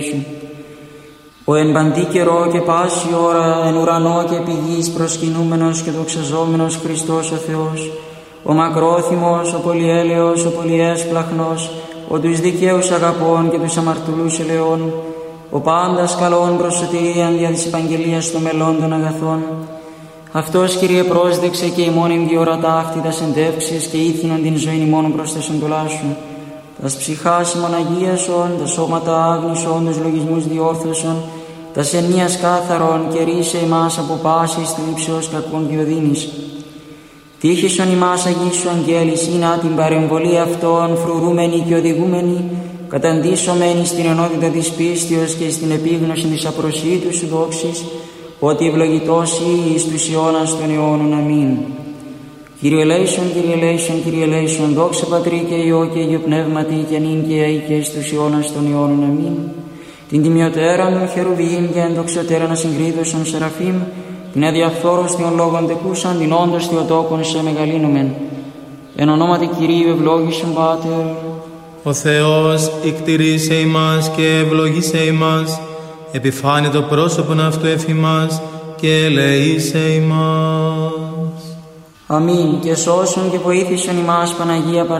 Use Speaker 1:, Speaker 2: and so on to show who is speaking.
Speaker 1: Ο εν παντή καιρό και πάση ώρα εν ουρανό και επί γης προσκυνούμενος και δοξαζόμενος Χριστός ο Θεός, ο μακρόθυμος, ο πολυέλεος, ο πολυέσπλαχνος, ο τους δικαίους αγαπών και τους αμαρτωλούς ελεών, ο πάντας καλών προς σωτηρίαν δια της επαγγελίας των μελών των αγαθών. Αυτός, Κύριε, πρόσδεξε και ημών εν διορατά αυτή τας εντεύξεις και ήθινον την ζωήν ημών προς τας εντολάς σου. Τας ψυχάς ημών αγίασον, τα σώματα άγνησον, τους λογισμούς διόρθωσον, τας ενίας κάθαρον και ρίσε ημάς από πάσης θλίψεως κακών και οδύνης. Τύχησον ημάς αγίσου αγγέλης, ή την παρεμβολή αυτών φρουρούμενη και οδηγούμενη, καταντήσωμένη στην ενότητα της πίστεως και στην επίγνωση της απροσίτου σου δόξης, ότι ευλογητός ή εις τους αιώνας των αιώνων. Αμήν. Κύριε ελέησον, Κύριε ελέησον, Κύριε ελέησον, δόξα Πατρί και Υιό και Υιό Πνεύματι και νυν και αεί και εις τους αιώνας των αιώνων. Αμήν. Την τιμιωτέραν των χερουβίμ και εντοξιωτέραν ασυγκρίδωσον σεραφείμ, την αδιαφθόρωστιον λόγων τεκούσαν, την όντως θεοτόκον σε μεγαλύνομεν. Εν ονόματι Κυρίου ευλόγησον Πάτερ.
Speaker 2: Ο Θεός ικτηρίσε ημάς και ευλογήσε ημάς, επιφάνει το πρόσωπον αυτού εφημάς και ελεήσε ημάς.
Speaker 1: Αμήν. Και σώσον και βοήθησον ημάς Παναγία